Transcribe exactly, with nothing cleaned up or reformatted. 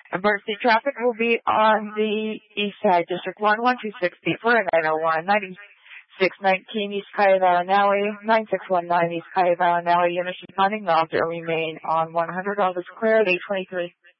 Emergency traffic will be on the east side, District one, one two six for nine oh one, ninety-six nineteen East Kayavallon Alley, nine six one nine East Kayavallon Alley. Units responding now to remain on one hundred August Square at eight twenty-three.